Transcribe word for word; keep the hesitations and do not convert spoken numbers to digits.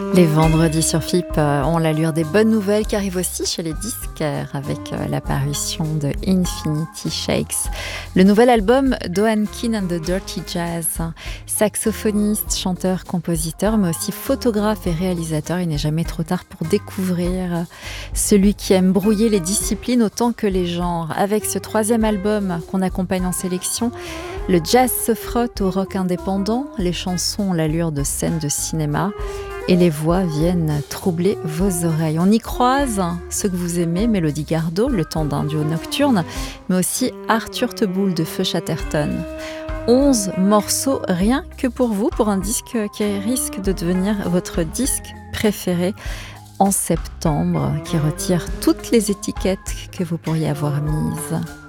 Les vendredis sur F I P euh, ont l'allure des bonnes nouvelles qui arrivent aussi chez les disquaires avec euh, l'apparition de Infinity Shakes, le nouvel album d'Owen Keane and the Dirty Jazz. Saxophoniste, chanteur, compositeur, mais aussi photographe et réalisateur, il n'est jamais trop tard pour découvrir celui qui aime brouiller les disciplines autant que les genres. Avec ce troisième album qu'on accompagne en sélection, le jazz se frotte au rock indépendant, les chansons ont l'allure de scènes de cinéma et les voix viennent troubler vos oreilles. On y croise ceux que vous aimez, Mélodie Gardot, le temps d'un duo nocturne, mais aussi Arthur Teboul de Feu Chatterton. onze morceaux rien que pour vous, pour un disque qui risque de devenir votre disque préféré en septembre, qui retire toutes les étiquettes que vous pourriez avoir mises.